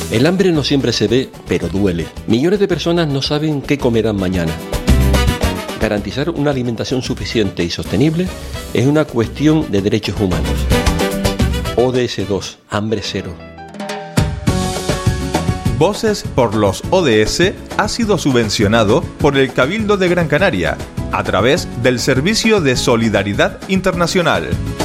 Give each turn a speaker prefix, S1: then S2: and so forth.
S1: El hambre no siempre se ve, pero duele. Millones de personas no saben qué comerán mañana. Garantizar una alimentación suficiente y sostenible es una cuestión de derechos humanos. ODS 2, hambre cero.
S2: Voces por los ODS ha sido subvencionado por el Cabildo de Gran Canaria a través del Servicio de Solidaridad Internacional.